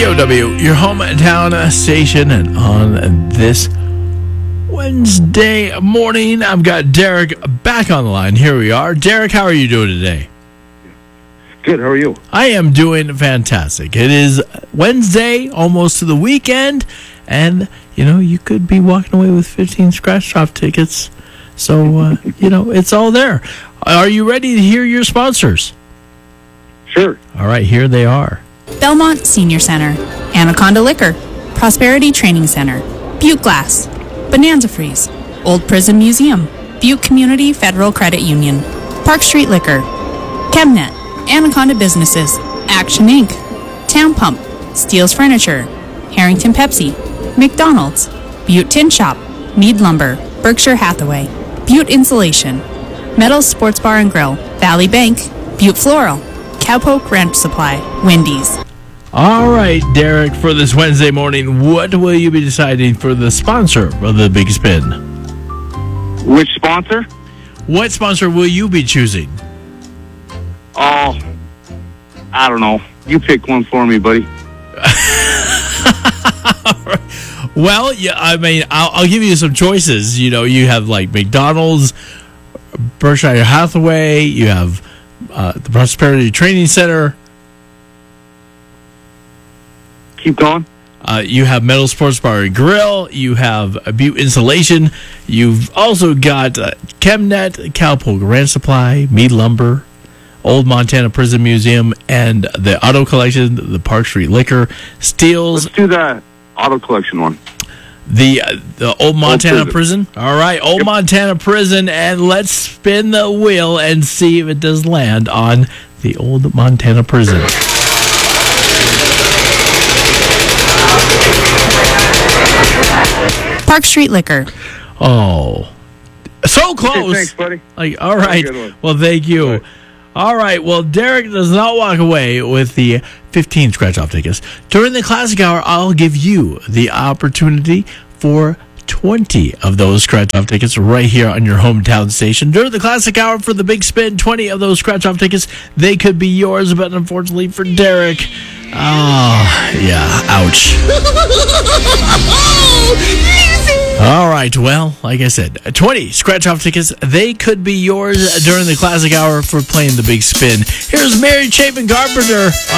KOW, your hometown station, and on this Wednesday morning, I've got Derek back on the line. Here we are. Derek, how are you doing today? Good, how are you? I am doing fantastic. It is Wednesday, almost to the weekend, and, you could be walking away with 15 scratch-off tickets. So, it's all there. Are you ready to hear your sponsors? Sure. All right, here they are. Belmont Senior Center, Anaconda Liquor, Prosperity Training Center, Butte Glass, Bonanza Freeze, Old Prison Museum, Butte Community Federal Credit Union, Park Street Liquor, Chemnet, Anaconda Businesses, Action Inc., Town Pump, Steele's Furniture, Harrington Pepsi, McDonald's, Butte Tin Shop, Mead Lumber, Berkshire Hathaway, Butte Insulation, Metals Sports Bar and Grill, Valley Bank, Butte Floral, Cowpoke Ranch Supply, Wendy's. All right, Derek, for this Wednesday morning, what will you be deciding for the sponsor of the Big Spin? Which sponsor? What sponsor will you be choosing? Oh, I don't know. You pick one for me, buddy. Well, yeah, I'll give you some choices. You have like McDonald's, Berkshire Hathaway, you have the Prosperity Training Center. Keep going. You have Metal Sports Bar and Grill. You have Butte Insulation. You've also got Chemnet, Cowpoke Ranch Supply, Mead Lumber, Old Montana Prison Museum, and the Auto Collection, the Park Street Liquor, Steele's. Let's do the Auto Collection one. The Old Montana Prison. All right, Old Montana Prison, and let's spin the wheel and see if it does land on the Old Montana Prison. Park Street Liquor. Oh, so close. Thanks, buddy. All right. Well, thank you. Bye. All right. Well, Derek does not walk away with the 15 scratch-off tickets. During the Classic Hour, I'll give you the opportunity for 20 of those scratch-off tickets right here on your hometown station. During the Classic Hour for the Big Spin, 20 of those scratch-off tickets, they could be yours, but unfortunately for Derek, ouch. All right, well, like I said, 20 scratch-off tickets, they could be yours during the Classic Hour for playing the Big Spin. Here's Mary Chapin Carpenter on